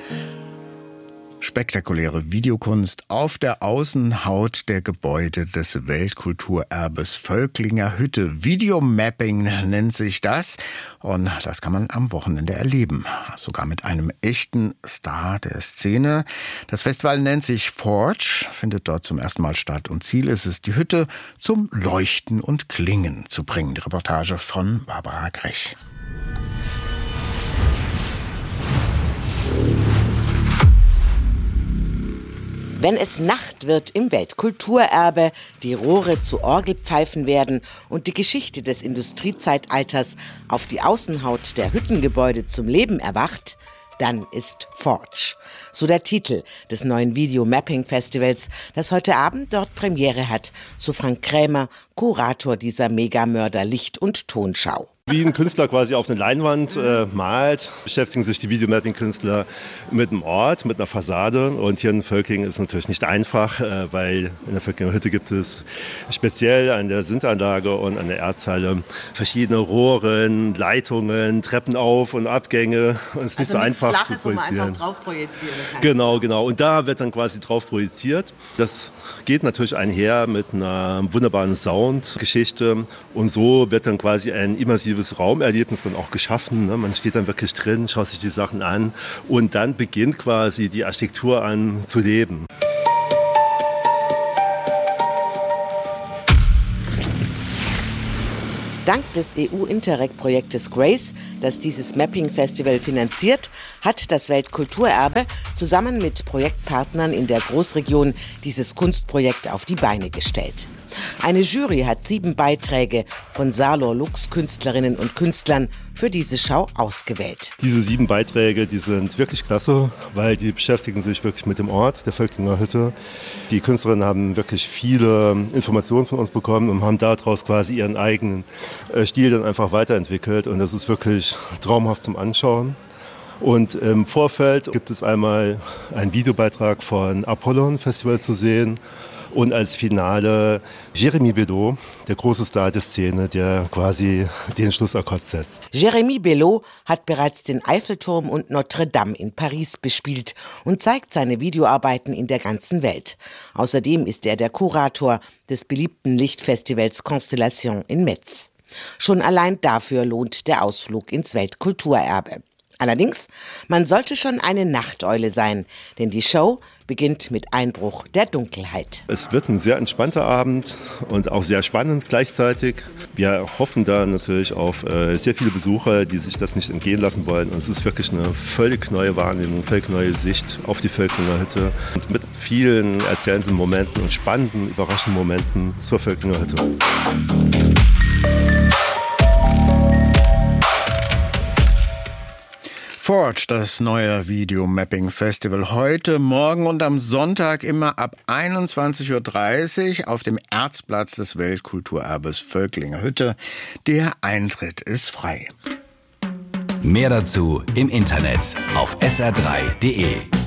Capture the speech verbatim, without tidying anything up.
Spektakuläre Videokunst auf der Außenhaut der Gebäude des Weltkulturerbes Völklinger Hütte. Videomapping nennt sich das und das kann man am Wochenende erleben. Sogar mit einem echten Star der Szene. Das Festival nennt sich Forge, findet dort zum ersten Mal statt und Ziel ist es, die Hütte zum Leuchten und Klingen zu bringen. Die Reportage von Barbara Grech. Wenn es Nacht wird im Weltkulturerbe, die Rohre zu Orgelpfeifen werden und die Geschichte des Industriezeitalters auf die Außenhaut der Hüttengebäude zum Leben erwacht, dann ist Forge. So der Titel des neuen Video-Mapping-Festivals, das heute Abend dort Premiere hat, so Frank Krämer, Kurator dieser Megamörder-Licht- und Tonschau. Wie ein Künstler quasi auf eine Leinwand äh, malt, beschäftigen sich die Videomapping-Künstler mit einem Ort, mit einer Fassade. Und hier in Völklingen ist es natürlich nicht einfach, äh, weil in der Völklinger Hütte gibt es speziell an der Sinteranlage und an der Erzhalle verschiedene Rohren, Leitungen, Treppen auf und Abgänge. Und es ist also nicht so einfach Flaches, zu projizieren. Wo man einfach drauf projizieren kann. Genau, genau. Und da wird dann quasi drauf projiziert. Das geht natürlich einher mit einer wunderbaren Soundgeschichte. Und so wird dann quasi ein immersives Raumerlebnis dann auch geschaffen. Man steht dann wirklich drin, schaut sich die Sachen an und dann beginnt quasi die Architektur an zu leben. Dank des E U-Interreg-Projektes Grace, das dieses Mapping-Festival finanziert, hat das Weltkulturerbe zusammen mit Projektpartnern in der Großregion dieses Kunstprojekt auf die Beine gestellt. Eine Jury hat sieben Beiträge von Saarlor-Lux-Künstlerinnen und Künstlern für diese Schau ausgewählt. Diese sieben Beiträge, die sind wirklich klasse, weil die beschäftigen sich wirklich mit dem Ort der Völklinger Hütte. Die Künstlerinnen haben wirklich viele Informationen von uns bekommen und haben daraus quasi ihren eigenen Stil dann einfach weiterentwickelt. Und das ist wirklich traumhaft zum Anschauen. Und im Vorfeld gibt es einmal einen Videobeitrag von Apollon Festival zu sehen. Und als Finale Jérémy Belot, der große Star der Szene, der quasi den Schlussakkord setzt. Jérémy Belot hat bereits den Eiffelturm und Notre Dame in Paris bespielt und zeigt seine Videoarbeiten in der ganzen Welt. Außerdem ist er der Kurator des beliebten Lichtfestivals Constellation in Metz. Schon allein dafür lohnt der Ausflug ins Weltkulturerbe. Allerdings, man sollte schon eine Nachteule sein, denn die Show beginnt mit Einbruch der Dunkelheit. Es wird ein sehr entspannter Abend und auch sehr spannend gleichzeitig. Wir hoffen da natürlich auf äh, sehr viele Besucher, die sich das nicht entgehen lassen wollen. Und es ist wirklich eine völlig neue Wahrnehmung, völlig neue Sicht auf die Völklinger Hütte. Und mit vielen erzählenden Momenten und spannenden, überraschenden Momenten zur Völklinger Hütte. Forge, das neue Video-Mapping-Festival, heute, morgen und am Sonntag immer ab einundzwanzig Uhr dreißig auf dem Erzplatz des Weltkulturerbes Völklinger Hütte. Der Eintritt ist frei. Mehr dazu im Internet auf S R drei punkt de.